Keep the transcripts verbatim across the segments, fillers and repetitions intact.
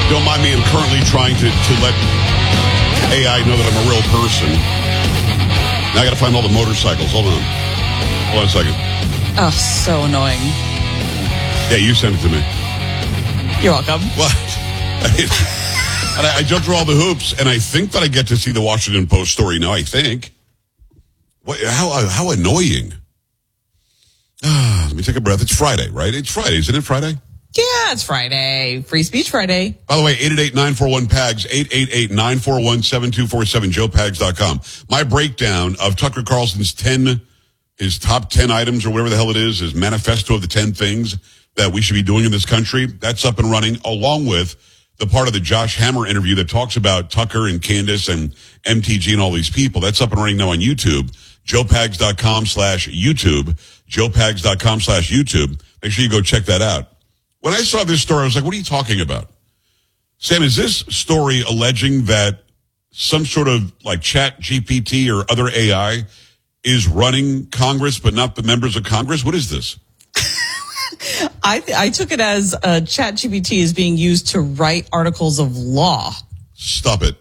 Don't mind me, I'm currently trying to, to let A I know that I'm a real person. Now I got to find all the motorcycles. Hold on. Hold on a second. Oh, so annoying. Yeah, you sent it to me. You're welcome. What? And I, I jumped through all the hoops, and I think that I get to see the Washington Post story now, I think. What? How, how annoying. Ah, let me take a breath. It's Friday, right? It's Friday. Isn't it Friday? Yeah, it's Friday. Free Speech Friday. By the way, eight eight eight, nine four one, P A G S, eight eight eight, nine four one, seven two four seven, joe pags dot com. My breakdown of Tucker Carlson's ten, his top ten items or whatever the hell it is, his manifesto of the ten things that we should be doing in this country, that's up and running, along with the part of the Josh Hammer interview that talks about Tucker and Candace and M T G and all these people. That's up and running now on YouTube, joe pags dot com slash YouTube, joe pags dot com slash YouTube. Make sure you go check that out. When I saw this story, I was like, what are you talking about? Sam, is this story alleging that some sort of like Chat G P T or other A I is running Congress, but not the members of Congress? What is this? I I took it as uh, Chat G P T is being used to write articles of law. Stop it.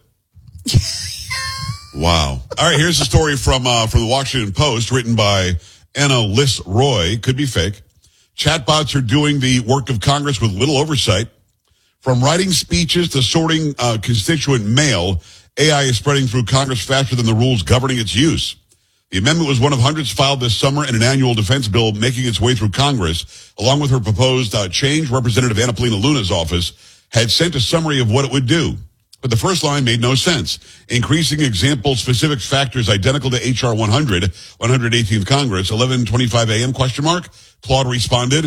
Wow. All right, here's a story from uh, from the Washington Post, written by Anna Liss Roy. Could be fake. Chatbots are doing the work of Congress with little oversight. From writing speeches to sorting uh, constituent mail, A I is spreading through Congress faster than the rules governing its use. The amendment was one of hundreds filed this summer in an annual defense bill making its way through Congress. Along with her proposed uh, change, Representative Anna Paulina Luna's office had sent a summary of what it would do. But the first line made no sense. Increasing example-specific factors identical to H R one hundred, one hundred eighteenth Congress, eleven twenty-five a.m., question mark. Claude responded.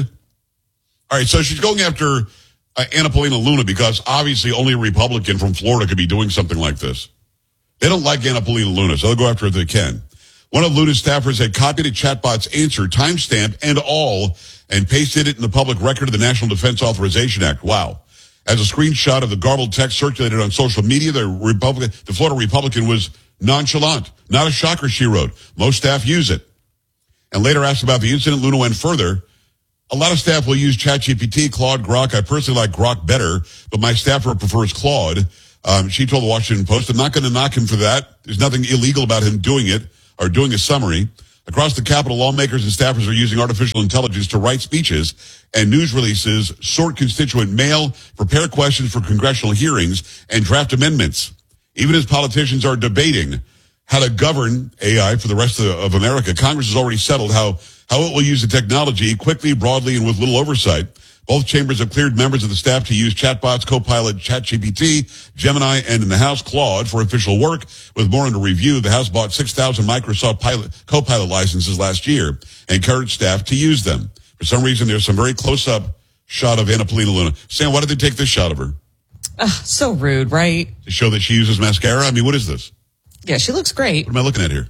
All right, so she's going after uh, Anna Paulina Luna because obviously only a Republican from Florida could be doing something like this. They don't like Anna Paulina Luna, so they'll go after her if they can. One of Luna's staffers had copied a chatbot's answer, timestamp and all, and pasted it in the public record of the National Defense Authorization Act. Wow. As a screenshot of the garbled text circulated on social media, the Republican, the Florida Republican was nonchalant. Not a shocker, she wrote. Most staff use it. And later asked about the incident, Luna went further. A lot of staff will use ChatGPT, Claude, Grok. I personally like Grok better, but my staffer prefers Claude. Um, she told the Washington Post, I'm not going to knock him for that. There's nothing illegal about him doing it or doing a summary. Across the Capitol, lawmakers and staffers are using artificial intelligence to write speeches and news releases, sort constituent mail, prepare questions for congressional hearings, and draft amendments. Even as politicians are debating how to govern A I for the rest of, of America, Congress has already settled how, how it will use the technology quickly, broadly, and with little oversight. Both chambers have cleared members of the staff to use chatbots, Copilot, ChatGPT, Gemini, and in the House, Claude, for official work. With more under review, the House bought six thousand Microsoft Pilot, Copilot licenses last year and encouraged staff to use them. For some reason, there's some very close-up shot of Anna Paulina Luna. Sam, why did they take this shot of her? Uh, so rude, right? To show that she uses mascara? I mean, what is this? Yeah, she looks great. What am I looking at here?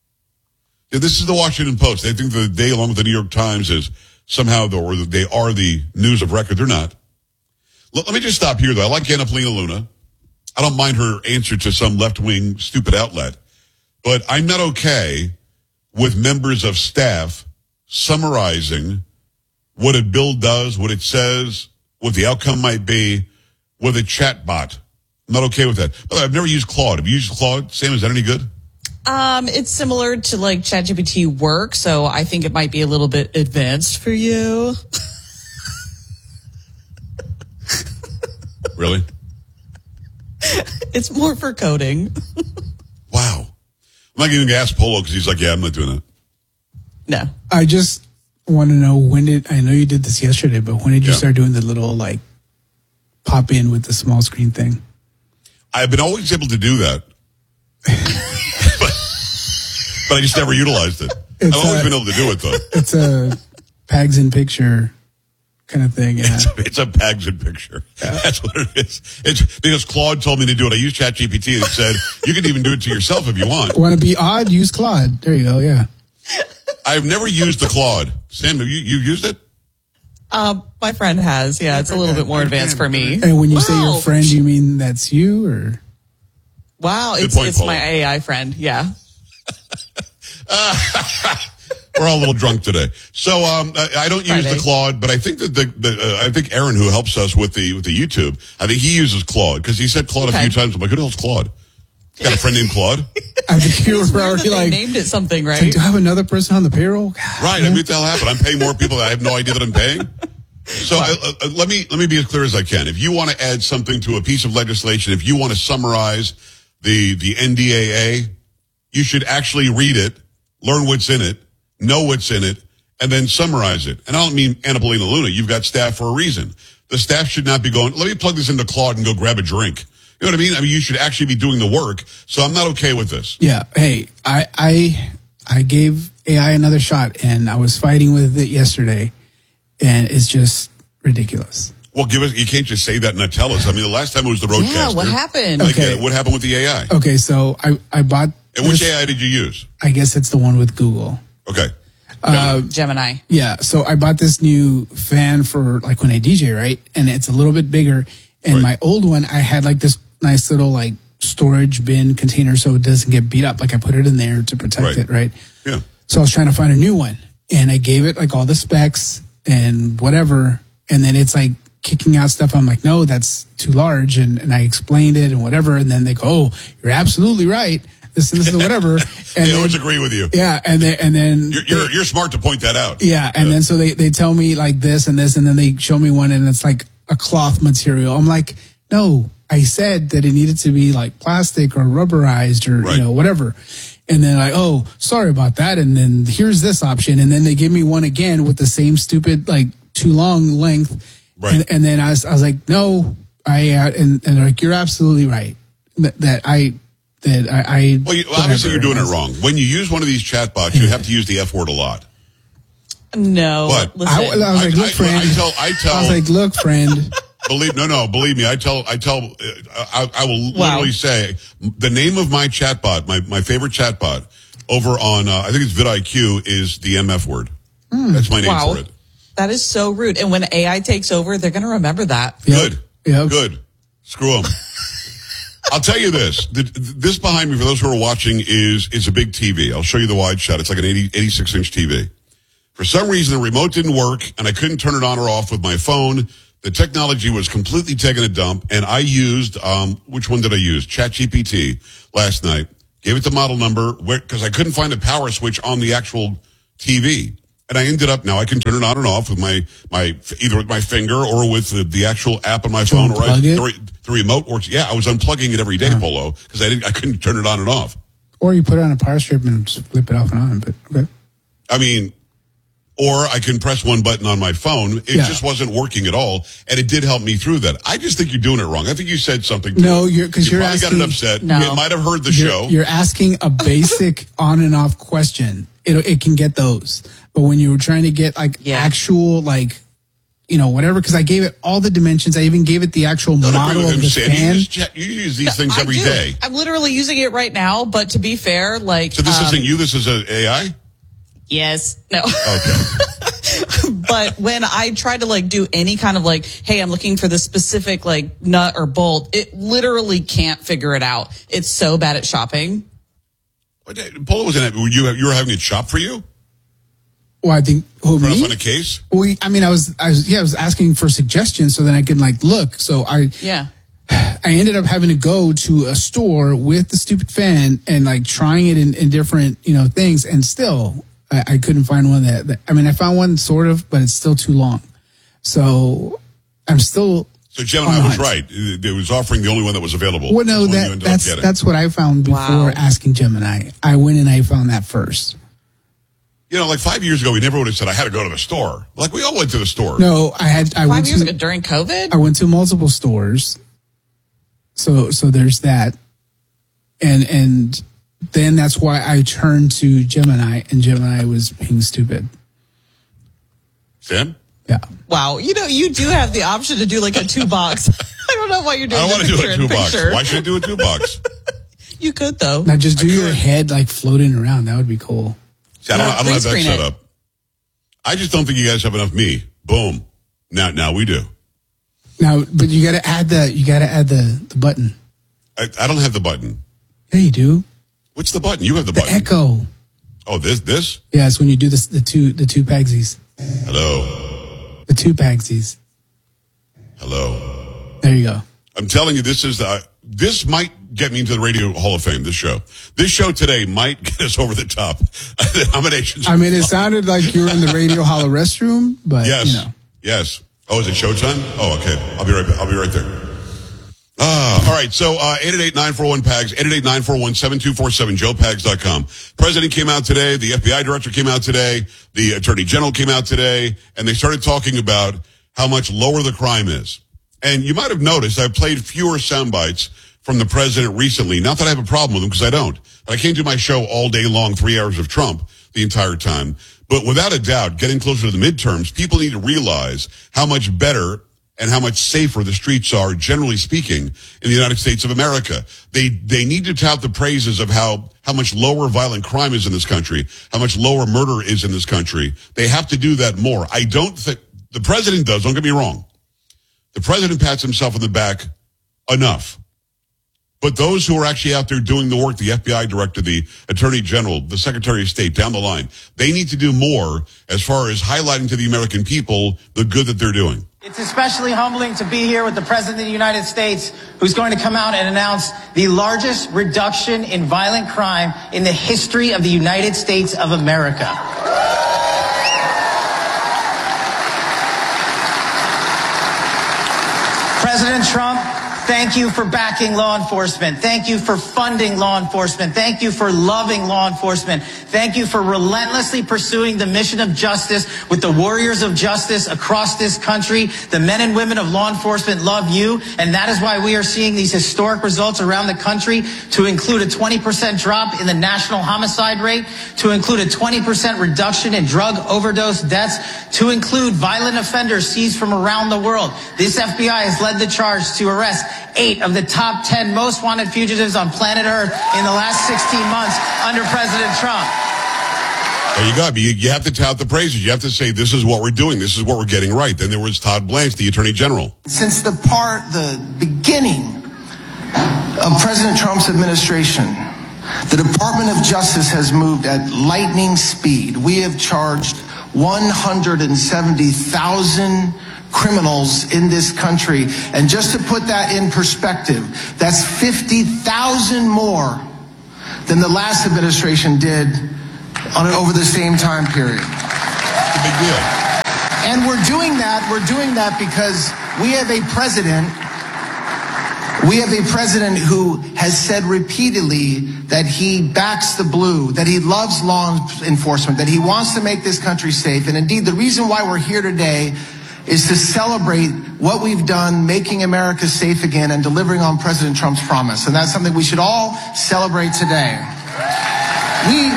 Yeah, this is the Washington Post. They think the day, along with the New York Times, is somehow the, or they are the news of record. They're not. Let, let me just stop here, though. I like Anna Paulina Luna. I don't mind her answer to some left-wing stupid outlet. But I'm not okay with members of staff summarizing what a bill does, what it says, what the outcome might be with a chat bot. I'm not okay with that. By the way, I've never used Claude. Have you used Claude? Sam, is that any good? Um, it's similar to like ChatGPT work, so I think it might be a little bit advanced for you. Really? It's more for coding. Wow. I'm not going to ask Polo because he's like, yeah, I'm not doing that. No. I just want to know when did, I know you did this yesterday, but when did you Yeah. start doing the little like pop in with the small screen thing? I've been always able to do that. but, but I just never utilized it. It's I've always a- been able to do it, though. It's a Pags in picture kind of thing. Yeah. It's, it's a Pags in picture. Yeah. That's what it is. It's because Claude told me to do it. I used ChatGPT and it said, you can even do it to yourself if you want. Want to be odd? Use Claude. There you go. Yeah. I've never used the Claude. Sam, have you, you used it? Um, my friend has. Yeah, it's a little bit more advanced for me. And when you say Wow. your friend, you mean that's you or? Wow, Good it's point, it's Paula. my A I friend. Yeah. We're all a little drunk today. So um, I, I don't use Friday. the Claude, but I think that the, the uh, I think Aaron, who helps us with the with the YouTube, I think he uses Claude because he said Claude Okay. a few times. I'm like, who the hell's Claude? You got a friend named Claude? I think you It's were weird already that they like, named it something, like, right? do I have another person on the payroll? God, Right. I mean, what the hell happened? I'm paying more people that I have no idea that I'm paying. So uh, uh, let me let me be as clear as I can. If you want to add something to a piece of legislation, if you want to summarize the the N D A A, you should actually read it, learn what's in it, know what's in it, and then summarize it. And I don't mean Anna Paulina Luna. You've got staff for a reason. The staff should not be going, let me plug this into Claude and go grab a drink. You know what I mean? I mean, you should actually be doing the work. So I'm not okay with this. Yeah. Hey, I, I, I gave A I another shot and I was fighting with it yesterday and it's just ridiculous. Well, give us, you can't just say that and not tell us. I mean, the last time it was the Roadcaster. Yeah, what happened? Like, Okay. uh, what happened with the A I? Okay. So I, I bought, And which this- A I did you use? I guess it's the one with Google. Okay. Gemini. Yeah. So I bought this new fan for like when I D J, right? And it's a little bit bigger. And Right. my old one, I had like this nice little like storage bin container so it doesn't get beat up. Like I put it in there to protect Right. it, right? Yeah. So I was trying to find a new one and I gave it like all the specs and whatever. And then it's like kicking out stuff. I'm like, no, that's too large. And, and I explained it and whatever. And then they go, oh, you're absolutely right. This and this and whatever. And They then, always agree with you. yeah. And then, and then You're, you're, you're smart to point that out. yeah, and then so they, they tell me like this and this, and then they show me one and it's like a cloth material. I'm like, no, I said that it needed to be like plastic or rubberized or, Right. you know, whatever. And then like, oh, sorry about that. And then here's this option. And then they give me one again with the same stupid, like too long length. Right. And, and then I was, I was like, no, I, uh, and, and they're like, you're absolutely right. That, that I, that I, I Well, you, obviously you're whatever. doing it wrong. When you use one of these chatbots, you have to use the F word a lot. No. What? Listen. I, I was like, I- look, I- friend. I tell- I tell- was like, look, friend. Believe no, no. Believe me, I tell, I tell, uh, I, I will Wow. literally say the name of my chatbot, my my favorite chatbot, over on uh, I think it's vidIQ, is the M F word. That's my name Wow. for it. That is so rude. And when A I takes over, they're going to remember that. Good, Yep. good. Screw them. I'll tell you this. The, this behind me, for those who are watching, is is a big T V. I'll show you the wide shot. It's like an eighty, eighty-six inch T V. For some reason, the remote didn't work, and I couldn't turn it on or off with my phone. The technology was completely taking a dump, and I used, um, which one did I use? ChatGPT last night. Gave it the model number, because I couldn't find a power switch on the actual T V. And I ended up, now I can turn it on and off with my, my either with my finger or with the, the actual app on my phone. Or I, unplug it? the, the remote, or yeah, I was unplugging it every day, Polo, because I didn't, I couldn't turn it on and off. Or you put it on a power strip and just flip it off and on. But okay. I mean, or I can press one button on my phone. It Yeah. just wasn't working at all, and it did help me through that. I just think you're doing it wrong. I think you said something. No, you're- 'cause you you're probably asking- got it upset. No. You might have heard the You're, show. you're asking a basic on and off question. It it can get those, but when you were trying to get like Yeah. actual like, you know, whatever, because I gave it all the dimensions. I even gave it the actual Don't agree model with of him, the Sam. You fan. use, chat- you use these things I every do. day. I'm literally using it right now, but to be fair, like. So this um, isn't you. This is a A I. Yes. No. Okay. But when I try to like do any kind of like, hey, I'm looking for this specific like nut or bolt, it literally can't figure it out. It's so bad at shopping. Polo was in it. Were you you were having it shop for you? Well, I think who Run me? up on a case. We, I mean, I was, I was, yeah, I was asking for suggestions so then I could like look. So I, Yeah. I ended up having to go to a store with the stupid fan and like trying it in, in different, you know, things. And still, I, I couldn't find one that, that, I mean, I found one sort of, but it's still too long. So I'm still. So Gemini on the was hunt. right. It it was offering the only one that was available. Well, no, That's the one you that, ended up that's, getting. that's what I found before Wow. asking Gemini. I went and I found that first. You know, like five years ago, we never would have said I had to go to the store. Like we all went to the store. No, I had, I Five went years to, ago during COVID? I went to multiple stores. So, so there's that. And, and then that's why I turned to Gemini and Gemini was being stupid. Sam, Yeah. Wow. You know, you do have the option to do like a two box. I don't know why you're doing I don't want to the do picture a in two box. picture. Why should I do a two box? You could though. Now just do I your could. head like floating around. That would be cool. See, I don't, Yeah, I don't green have that screen set it. up. I just don't think you guys have enough me. Boom. Now, now we do. Now, but you got to add the, you got to add the, the button. I, I don't have the button. Yeah, you do. What's the button? You have the, The button. echo. Oh, this, this? Yeah, it's when you do this, the two, the two pagsies. Hello. The two pagsies. Hello. There you go. I'm telling you, this is, uh, this might get me into the Radio Hall of Fame, this show. This show today might get us over the top. The nominations. I mean, it sounded like you were in the Radio Hall of restroom, but, yes. you know. Yes. Oh, is it showtime? Oh, okay. I'll be right back. I'll be right there. Ah, all right. So, uh, eight eight eight, nine four one, P A G S, eight eight eight, nine four one, seven two four seven, joe pags dot com. President came out today. The F B I director came out today. The Attorney General came out today. And they started talking about how much lower the crime is. And you might have noticed I've played fewer sound bites from the president recently. Not that I have a problem with him, because I don't. But I can't do my show all day long, three hours of Trump the entire time. But without a doubt, getting closer to the midterms, people need to realize how much better and how much safer the streets are, generally speaking, in the United States of America. They they need to tout the praises of how, how much lower violent crime is in this country, how much lower murder is in this country. They have to do that more. I don't think, the president does, don't get me wrong. The president pats himself on the back enough. But those who are actually out there doing the work, the F B I director, the Attorney General, the Secretary of State, down the line, they need to do more as far as highlighting to the American people the good that they're doing. It's especially humbling to be here with the President of the United States, who's going to come out and announce the largest reduction in violent crime in the history of the United States of America. President Trump, thank you for backing law enforcement. Thank you for funding law enforcement. Thank you for loving law enforcement. Thank you for relentlessly pursuing the mission of justice with the warriors of justice across this country. The men and women of law enforcement love you, and that is why we are seeing these historic results around the country, to include a twenty percent drop in the national homicide rate, to include a twenty percent reduction in drug overdose deaths, to include violent offenders seized from around the world. This F B I has led the charge to arrest eight of the top ten most wanted fugitives on planet Earth in the last sixteen months under President Trump. There you go. You, you have to tout the praises. You have to say, this is what we're doing. This is what we're getting right. Then there was Todd Blanche, the Attorney General. Since the part, the beginning of President Trump's administration, the Department of Justice has moved at lightning speed. We have charged one hundred seventy thousand criminals in this country. And just to put that in perspective, that's fifty thousand more than the last administration did on it over the same time period. That's a big deal. And we're doing that, we're doing that because we have a president, we have a president who has said repeatedly that he backs the blue, that he loves law enforcement, that he wants to make this country safe. And indeed, the reason why we're here today is to celebrate what we've done, making America safe again and delivering on President Trump's promise. And that's something we should all celebrate today. We...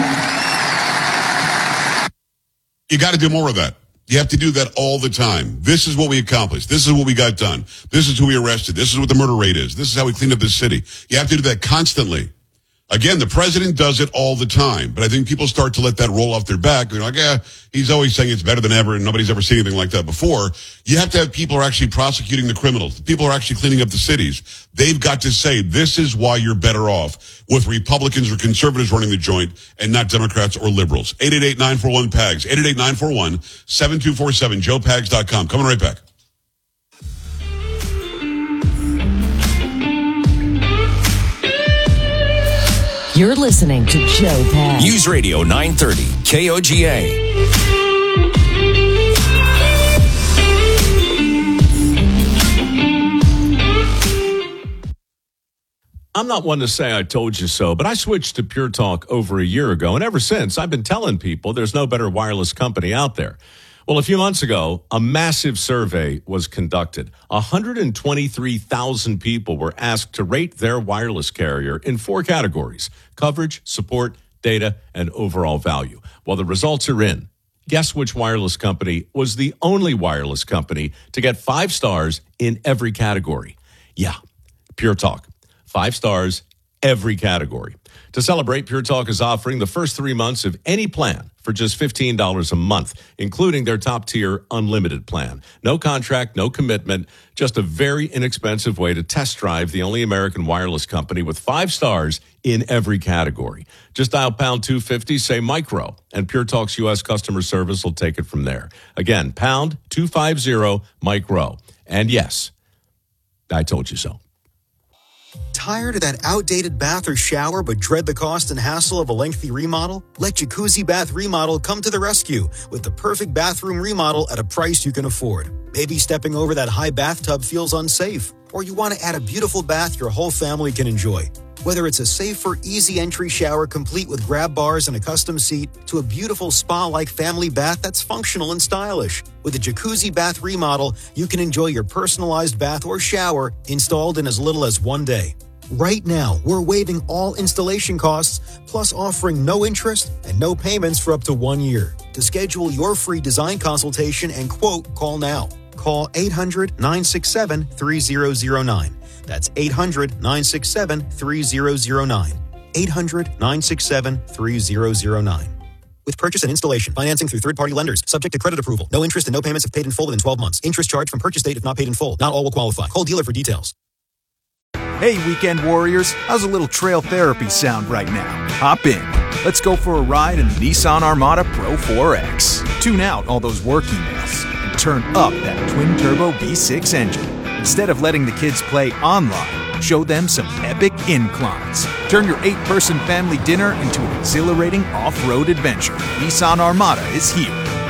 You got to do more of that. You have to do that all the time. This is what we accomplished. This is what we got done. This is who we arrested. This is what the murder rate is. This is how we cleaned up this city. You have to do that constantly. Again, the president does it all the time, but I think people start to let that roll off their back. They're like, yeah, he's always saying it's better than ever, and nobody's ever seen anything like that before. You have to have people who are actually prosecuting the criminals. The people who are actually cleaning up the cities. They've got to say, this is why you're better off with Republicans or conservatives running the joint and not Democrats or liberals. eight eight eight, nine four one, P A G S, eight eight eight, nine four one, seven two four seven, joe pags dot com. Coming right back. You're listening to Joe Pags. News Radio nine thirty, K O G A. I'm not one to say I told you so, but I switched to Pure Talk over a year ago, and ever since, I've been telling people there's no better wireless company out there. Well, a few months ago, a massive survey was conducted. one hundred twenty-three thousand people were asked to rate their wireless carrier in four categories: coverage, support, data, and overall value. Well, the results are in. Guess which wireless company was the only wireless company to get five stars in every category? Yeah, Pure Talk. Five stars every category. To celebrate, Pure Talk is offering the first three months of any plan for just fifteen dollars a month, including their top-tier unlimited plan. No contract, no commitment, just a very inexpensive way to test drive the only American wireless company with five stars in every category. Just dial pound two fifty, say micro, and Pure Talk's U S customer service will take it from there. Again, pound two fifty, micro. And yes, I told you so. Tired of that outdated bath or shower but dread the cost and hassle of a lengthy remodel? Let Jacuzzi Bath Remodel come to the rescue with the perfect bathroom remodel at a price you can afford. Maybe stepping over that high bathtub feels unsafe, or you want to add a beautiful bath your whole family can enjoy. Whether it's a safer, easy entry shower complete with grab bars and a custom seat to a beautiful spa-like family bath that's functional and stylish. With a Jacuzzi Bath Remodel, you can enjoy your personalized bath or shower installed in as little as one day. Right now, we're waiving all installation costs, plus offering no interest and no payments for up to one year. To schedule your free design consultation and quote, call now. Call eight hundred, nine six seven, three zero zero nine. That's eight hundred, nine six seven, three zero zero nine. eight hundred, nine six seven, three zero zero nine. With purchase and installation, financing through third-party lenders, subject to credit approval. No interest and no payments if paid in full within twelve months. Interest charged from purchase date if not paid in full. Not all will qualify. Call dealer for details. Hey, weekend warriors, how's a little trail therapy sound right now? Hop in. Let's go for a ride in the Nissan Armada Pro four X. Tune out all those work emails and turn up that twin-turbo V six engine. Instead of letting the kids play online, show them some epic inclines. Turn your eight-person family dinner into an exhilarating off-road adventure. Nissan Armada is here.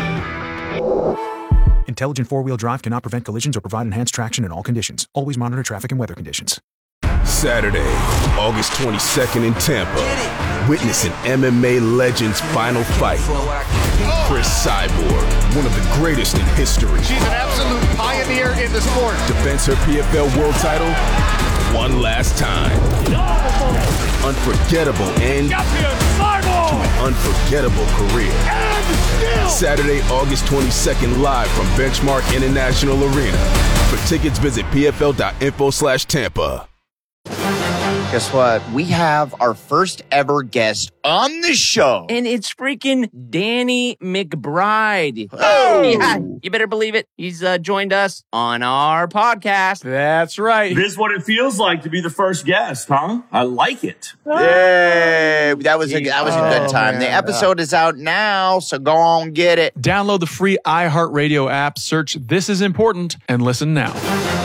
Intelligent four-wheel drive cannot prevent collisions or provide enhanced traction in all conditions. Always monitor traffic and weather conditions. Saturday, August twenty-second in Tampa. Witness an M M A legend's final fight. Chris Cyborg, one of the greatest in history. She's an absolute pioneer in the sport. Defends her P F L world title one last time. Unforgettable end to an unforgettable career. Saturday, August twenty-second, live from Benchmark International Arena. For tickets, visit pfl.info slash Tampa. Guess what? We have our first ever guest on the show. And it's freaking Danny McBride. Oh! Yeah, you better believe it. He's uh, joined us on our podcast. That's right. This is what it feels like to be the first guest, huh? I like it. Yay! That was a, that was a good time. Oh, the episode is out now, so go on, get it. Download the free iHeartRadio app, search This Is Important, and listen now.